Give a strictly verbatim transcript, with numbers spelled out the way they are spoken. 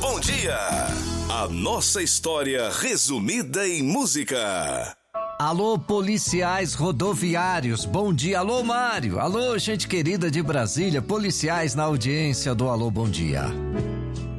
Bom Dia. A nossa história resumida em música. Alô, policiais rodoviários, bom dia. Alô, Mário. Alô, gente querida de Brasília, policiais na audiência do Alô, bom dia.